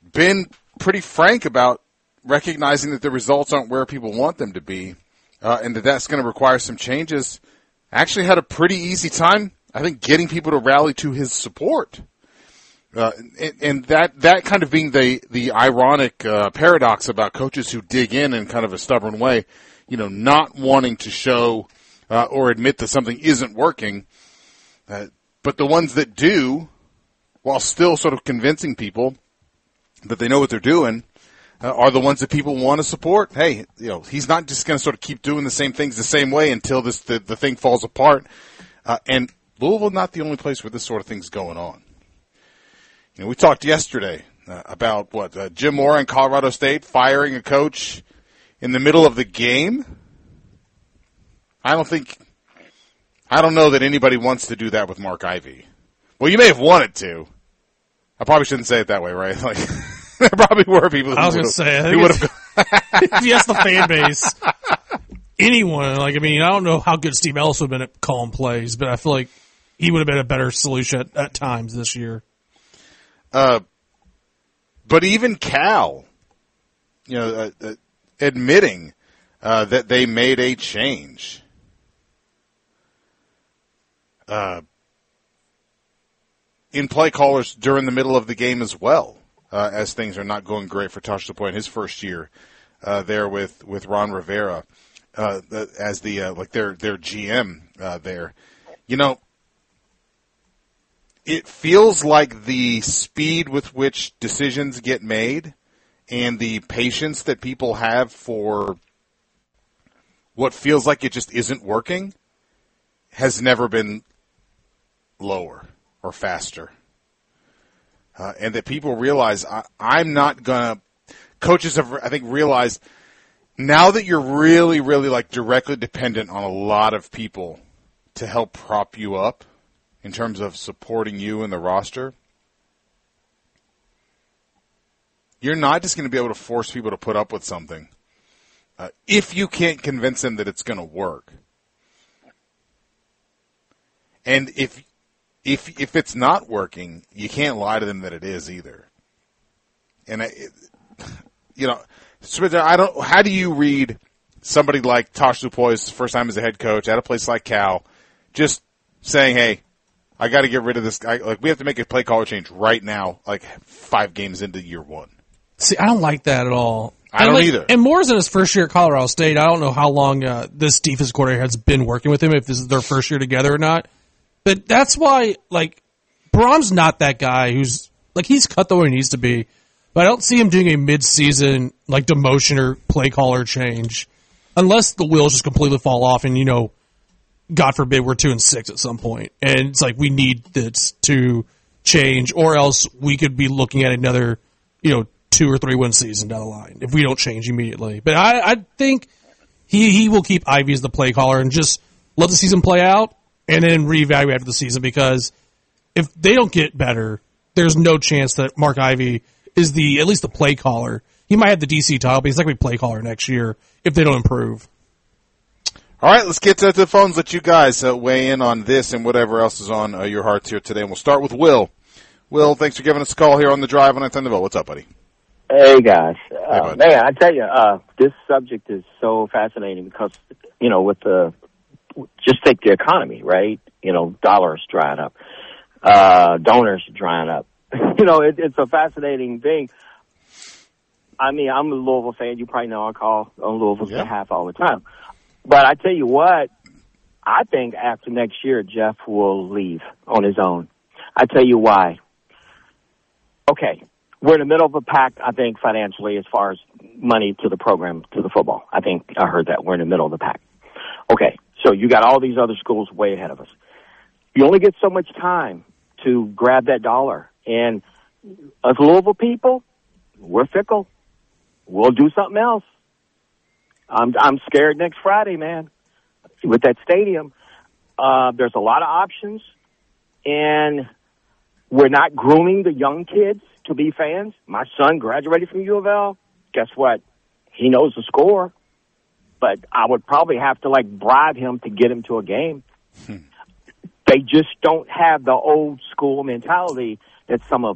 been pretty frank about recognizing that the results aren't where people want them to be, and that's going to require some changes. Actually had a pretty easy time, I think, getting people to rally to his support. And that kind of being the ironic paradox about coaches who dig in kind of a stubborn way, not wanting to show or admit that something isn't working, but the ones that do, while still sort of convincing people that they know what they're doing, are the ones that people want to support. Hey, he's not just going to sort of keep doing the same things the same way until the thing falls apart. And Louisville not the only place where this sort of thing's going on. We talked yesterday about Jim Mora in Colorado State firing a coach in the middle of the game. I don't know that anybody wants to do that with Mark Ivey. Well, you may have wanted to. I probably shouldn't say it that way, right? Like, there probably were people who would have. If you ask the fan base, anyone, I don't know how good Steve Ellis would have been at calling plays, but I feel like he would have been a better solution at times this year. But even Cal, admitting that they made a change. In play callers during the middle of the game as well, as things are not going great for Tosh Lupoi in his first year there with Ron Rivera as their GM there. It feels like the speed with which decisions get made and the patience that people have for what feels like it just isn't working has never been lower or faster. And that people realize I'm not going to – coaches have, I think, realized now that you're really, really directly dependent on a lot of people to help prop you up in terms of supporting you in the roster, you're not just going to be able to force people to put up with something if you can't convince them that it's going to work. And if it's not working, you can't lie to them that it is either. And how do you read somebody like Tosh Lupoi's first time as a head coach at a place like Cal, just saying, "Hey, I got to get rid of this guy. We have to make a play caller change right now, 5 games into year 1." See, I don't like that at all. I don't either. And Moore's in his first year at Colorado State. I don't know how long this defense coordinator has been working with him, if this is their first year together or not. But that's why, Brom's not that guy who's, he's cut the way he needs to be. But I don't see him doing a mid-season, demotion or play caller change. Unless the wheels just completely fall off and, God forbid, we're 2-6 at some point. And it's we need this to change, or else we could be looking at another, 2 or 3 win season down the line if we don't change immediately. But I think he will keep Ivey as the play caller and just let the season play out and then reevaluate after the season, because if they don't get better, there's no chance that Mark Ivey is at least the play caller. He might have the DC title, but he's not going to be play caller next year if they don't improve. All right, let's get to the phones. Let you guys weigh in on this and whatever else is on your hearts here today. And we'll start with Will. Will, thanks for giving us a call here on the drive on Thunderbolt. What's up, buddy? Hey, guys. Man, I tell you, this subject is so fascinating because, just take the economy, right? Dollars drying up, donors drying up. It's a fascinating thing. I'm a Louisville fan. You probably know I call on Louisville's behalf all the time. But I tell you what, I think after next year, Jeff will leave on his own. I tell you why. Okay, we're in the middle of a pack, I think, financially, as far as money to the program, to the football. I think I heard that. We're in the middle of the pack. Okay, so you got all these other schools way ahead of us. You only get so much time to grab that dollar. And as Louisville people, we're fickle. We'll do something else. I'm scared next Friday, man, with that stadium. There's a lot of options, and we're not grooming the young kids to be fans. My son graduated from U of L. Guess what? He knows the score, but I would probably have to, bribe him to get him to a game. They just don't have the old school mentality that some of